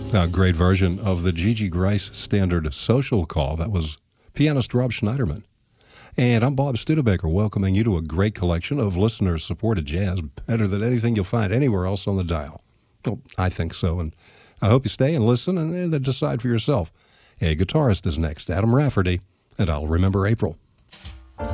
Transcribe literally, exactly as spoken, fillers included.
A great version of the Gigi Grice standard Social Call. That was pianist Rob Schneiderman. And I'm Bob Studebaker, welcoming you to a great collection of listener-supported jazz, better than anything you'll find anywhere else on the dial. Well, I think so, and I hope you stay and listen and then decide for yourself. A guitarist is next, Adam Rafferty, and I'll remember April.